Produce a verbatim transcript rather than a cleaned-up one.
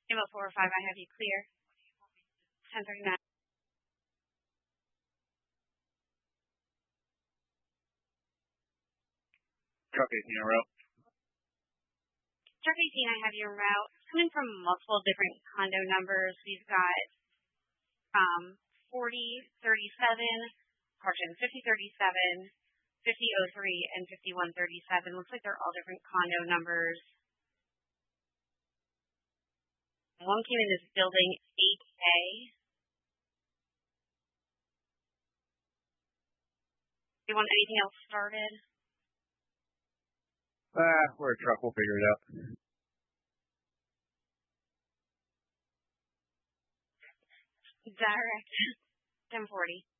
Game four or five, I have you clear. ten thirty-nine. Truck eighteen en route. Truck eighteen, I have your route. Coming from multiple different condo numbers, we've got um, forty thirty-seven, correction, fifty thirty-seven, fifty oh three, and fifty-one thirty-seven. Looks like they're all different condo numbers. One came in as building eight A. Do you want anything else started? Ah, we're a truck. We'll figure it out. Direct ten forty.